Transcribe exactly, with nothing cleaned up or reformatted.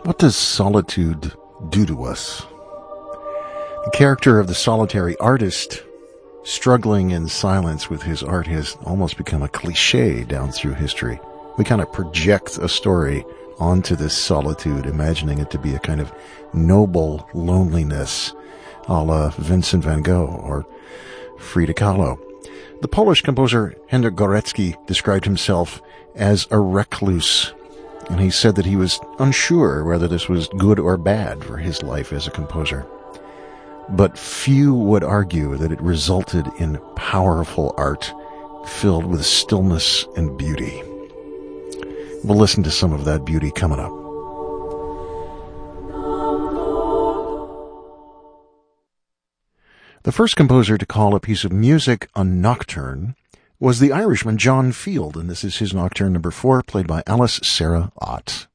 What does solitude do to us? The character of the solitary artist struggling in silence with his art has almost become a cliche down through history. We kind of project a story onto this solitude, imagining it to be a kind of noble loneliness, a la Vincent van Gogh or Frida Kahlo. The Polish composer Hendrik Górecki described himself as a recluse, and he said that he was unsure whether this was good or bad for his life as a composer. But few would argue that it resulted in powerful art filled with stillness and beauty. We'll listen to some of that beauty coming up. The first composer to call a piece of music a nocturne was the Irishman John Field, and this is his nocturne number four, played by Alice Sarah Ott.